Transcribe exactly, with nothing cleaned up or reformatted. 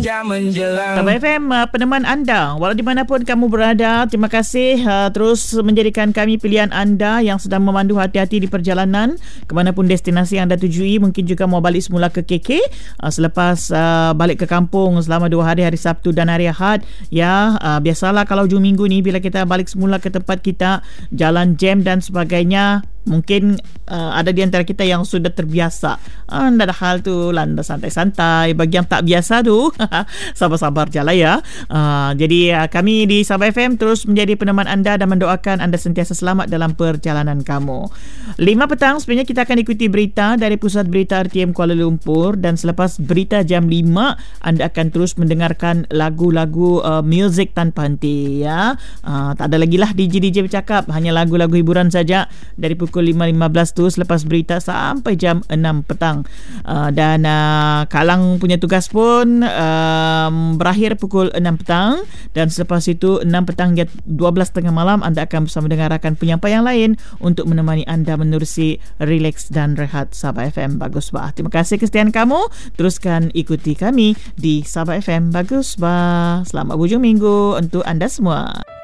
senja menjelang. Sabah F M, uh, peneman anda walau di manapun kamu berada. Terima kasih uh, terus menjadikan kami pilihan anda yang sedang memandu hati-hati di perjalanan kemanapun destinasi yang anda tujui. Mungkin juga mau balik semula ke K K uh, selepas uh, balik ke kampung selama dua hari, hari Sabtu dan hari Ahad. Ya, uh, biasalah kalau hujung minggu ni bila kita balik semula ke tempat kita, jalan jam dan sebagainya. Mungkin uh, ada di antara kita yang sudah terbiasa. Ah, tak ada hal tu, landa santai-santai. Bagi yang tak biasa tu, sabar-sabar je lah ya. Uh, jadi uh, kami di Sabah F M terus menjadi peneman anda dan mendoakan anda sentiasa selamat dalam perjalanan kamu. lima petang sebenarnya kita akan ikuti berita dari Pusat Berita R T M Kuala Lumpur, dan selepas berita jam lima anda akan terus mendengarkan lagu-lagu uh, muzik tanpa henti ya. Uh, tak ada lagi lah D J D J bercakap, hanya lagu-lagu hiburan saja dari pukul lima lima belas tu selepas berita sampai jam enam petang. Uh, dan uh, Kalang punya tugas pun um, berakhir pukul enam petang, dan selepas itu enam petang hingga dua belas tiga puluh malam anda akan bersama dengarkan penyampai yang lain untuk menemani anda menerusi relax dan rehat Sabah F M Bagus Bah. Terima kasih kesetiaan kamu. Teruskan ikuti kami di Sabah F M Bagus Bah. Selamat hujung minggu untuk anda semua.